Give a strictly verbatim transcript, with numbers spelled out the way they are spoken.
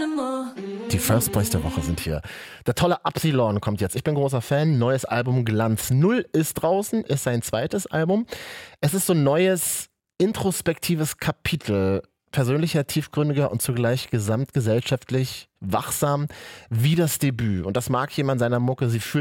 Die First Boys der Woche sind hier. Der tolle Absilon kommt jetzt. Ich bin großer Fan. Neues Album Glanz Null ist draußen, ist sein zweites Album. Es ist so ein neues, introspektives Kapitel. Persönlicher, tiefgründiger und zugleich gesamtgesellschaftlich wachsam wie das Debüt. Und das mag jemand seiner Mucke. Sie fühlt